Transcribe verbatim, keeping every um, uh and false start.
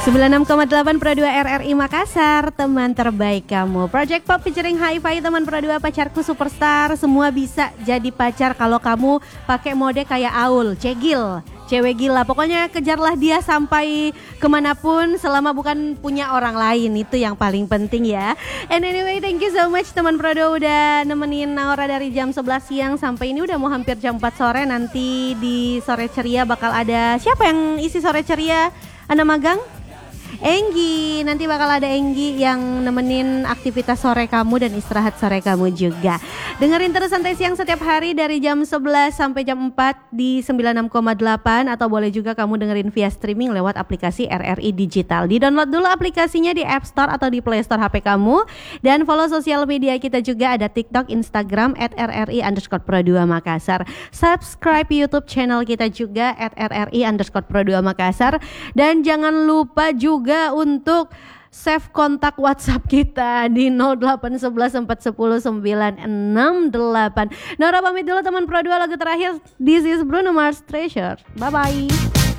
sembilan puluh enam koma delapan Pro dua R R I Makassar, teman terbaik kamu. Project Pop featuring Hi-Fi, teman Pro dua, pacarku superstar. Semua bisa jadi pacar kalau kamu pakai mode kayak Aul, cegil, cewek gila. Pokoknya kejarlah dia sampai kemanapun selama bukan punya orang lain. Itu yang paling penting ya. And anyway, thank you so much teman Pro dua udah nemenin Naura dari jam sebelas siang sampai ini udah mau hampir jam empat sore. Nanti di Sore Ceria bakal ada siapa yang isi Sore Ceria? Anda magang? Enggi, nanti bakal ada Enggi yang nemenin aktivitas sore kamu dan istirahat sore kamu juga. Dengerin terus Santai Siang setiap hari dari jam sebelas sampai jam empat di sembilan puluh enam koma delapan, atau boleh juga kamu dengerin via streaming lewat aplikasi R R I Digital. Di-download dulu aplikasinya di App Store atau di Play Store H P kamu, dan follow sosial media kita juga, ada TikTok, Instagram at R R I underscore Pro dua Makassar. Subscribe YouTube channel kita juga at R R I underscore Pro dua Makassar, dan jangan lupa juga juga untuk save kontak WhatsApp kita di nol delapan satu satu empat satu nol sembilan enam delapan. Naura pamit dulu teman Pro dua, lagu terakhir This is Bruno Mars Treasure. Bye bye.